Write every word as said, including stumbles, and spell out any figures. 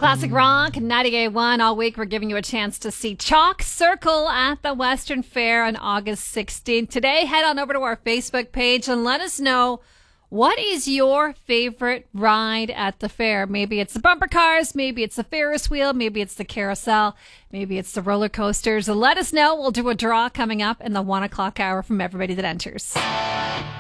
Classic Rock, ninety-eight point one. All week we're giving you a chance to see Chalk Circle at the Western Fair on August sixteenth. Today, head on over to our Facebook page and let us know what is your favorite ride at the fair. Maybe it's the bumper cars, maybe it's the Ferris wheel, maybe it's the carousel, maybe it's the roller coasters. Let us know. We'll do a draw coming up in the one o'clock hour from everybody that enters.